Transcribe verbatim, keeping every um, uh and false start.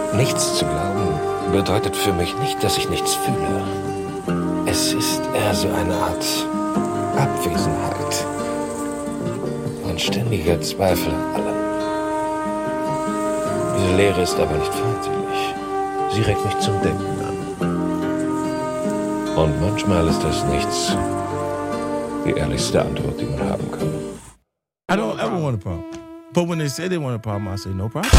Nichts zu glauben bedeutet für mich nicht, dass ich nichts fühle. Es ist eher so eine Art Abwesenheit. Ein ständiger Zweifel an allem. Diese Leere ist aber nicht feindselig. Sie regt mich zum Denken an. Und manchmal ist das Nichts die ehrlichste Antwort, die man haben kann. I don't ever want a problem. But when they say they want a problem, I say no problem.